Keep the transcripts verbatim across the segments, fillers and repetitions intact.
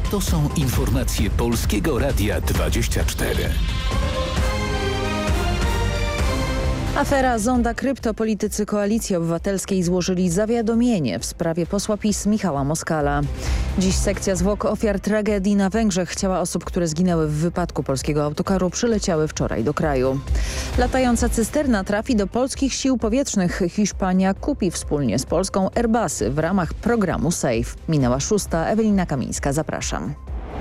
To są informacje Polskiego Radia dwadzieścia cztery. Afera Zonda Krypto. Politycy Koalicji Obywatelskiej złożyli zawiadomienie w sprawie posła PiS Michała Moskala. Dziś sekcja zwłok ofiar tragedii na Węgrzech. Ciała osób, które zginęły w wypadku polskiego autokaru, przyleciały wczoraj do kraju. Latająca cysterna trafi do polskich sił powietrznych. Hiszpania kupi wspólnie z Polską Airbusy w ramach programu SAFE. Minęła szósta. Ewelina Kamińska, zapraszam.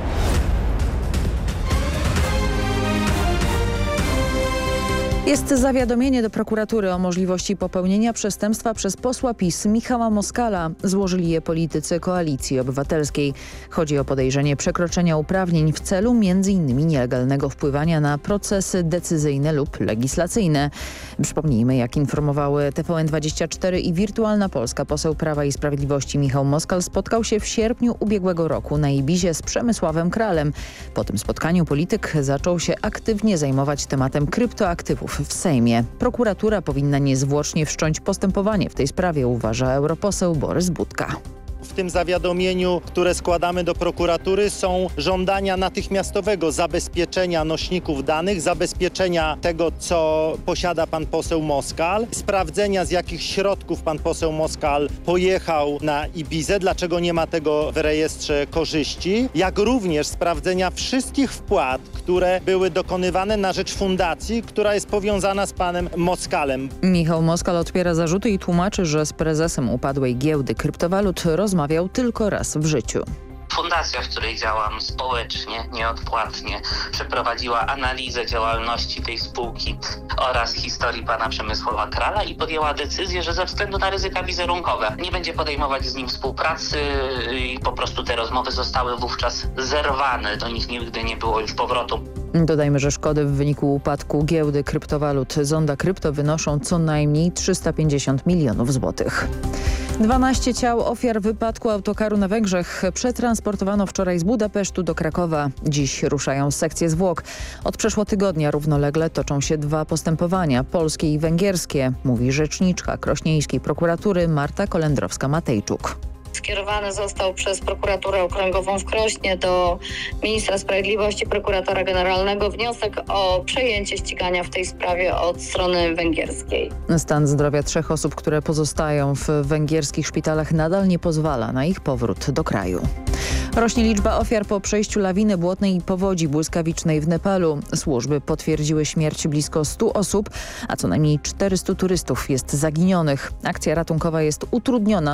Jest zawiadomienie do prokuratury o możliwości popełnienia przestępstwa przez posła PiS Michała Moskala. Złożyli je politycy Koalicji Obywatelskiej. Chodzi o podejrzenie przekroczenia uprawnień w celu między innymi nielegalnego wpływania na procesy decyzyjne lub legislacyjne. Przypomnijmy, jak informowały T V N dwadzieścia cztery i Wirtualna Polska, poseł Prawa i Sprawiedliwości Michał Moskal spotkał się w sierpniu ubiegłego roku na Ibizie z Przemysławem Kralem. Po tym spotkaniu polityk zaczął się aktywnie zajmować tematem kryptoaktywów w Sejmie. Prokuratura powinna niezwłocznie wszcząć postępowanie w tej sprawie, uważa europoseł Borys Budka. W tym zawiadomieniu, które składamy do prokuratury, są żądania natychmiastowego zabezpieczenia nośników danych, zabezpieczenia tego, co posiada pan poseł Moskal, sprawdzenia, z jakich środków pan poseł Moskal pojechał na Ibizę, dlaczego nie ma tego w rejestrze korzyści, jak również sprawdzenia wszystkich wpłat, które były dokonywane na rzecz fundacji, która jest powiązana z panem Moskalem. Michał Moskal odpiera zarzuty i tłumaczy, że z prezesem upadłej giełdy kryptowalut rozmawiał tylko raz w życiu. Fundacja, w której działam społecznie, nieodpłatnie, przeprowadziła analizę działalności tej spółki oraz historii pana Przemysława Krala i podjęła decyzję, że ze względu na ryzyka wizerunkowe nie będzie podejmować z nim współpracy i po prostu te rozmowy zostały wówczas zerwane. Do nich nigdy nie było już powrotu. Dodajmy, że szkody w wyniku upadku giełdy kryptowalut Zonda Krypto wynoszą co najmniej trzysta pięćdziesiąt milionów złotych. dwanaście ciał ofiar wypadku autokaru na Węgrzech przetransportowano wczoraj z Budapesztu do Krakowa. Dziś ruszają sekcje zwłok. Od przeszło tygodnia równolegle toczą się dwa postępowania, polskie i węgierskie, mówi rzeczniczka krośnieńskiej prokuratury Marta Kolendrowska-Matejczuk. Skierowany został przez prokuraturę okręgową w Krośnie do ministra sprawiedliwości, prokuratora generalnego wniosek o przejęcie ścigania w tej sprawie od strony węgierskiej. Stan zdrowia trzech osób, które pozostają w węgierskich szpitalach, nadal nie pozwala na ich powrót do kraju. Rośnie liczba ofiar po przejściu lawiny błotnej i powodzi błyskawicznej w Nepalu. Służby potwierdziły śmierć blisko stu osób, a co najmniej czterystu turystów jest zaginionych. Akcja ratunkowa jest utrudniona